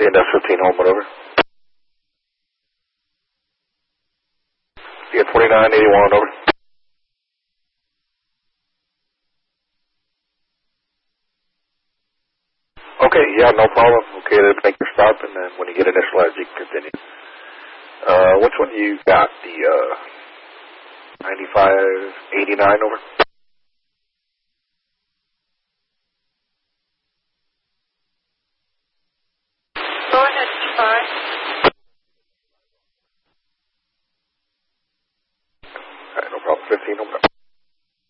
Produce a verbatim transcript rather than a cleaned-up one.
C N S fifteen Holman, over. C N twenty-nine eighty-one, over. Okay, yeah, no problem. Okay, then make your stop, and then when you get initialized, you can continue. Uh, which one you got? The, uh, ninety-five eighty-nine, over? Go ahead, T five.